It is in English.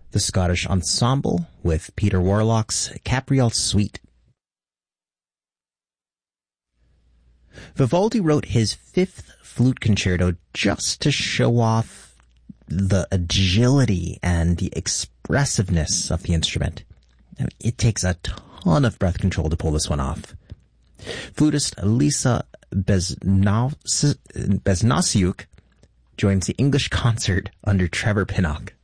the Scottish Ensemble with Peter Warlock's Capriole Suite. Vivaldi wrote his Fifth Flute Concerto just to show off the agility and the expressiveness of the instrument. It takes a ton of breath control to pull this one off. Flutist Lisa Besnasiuk joins the English concert under Trevor Pinnock.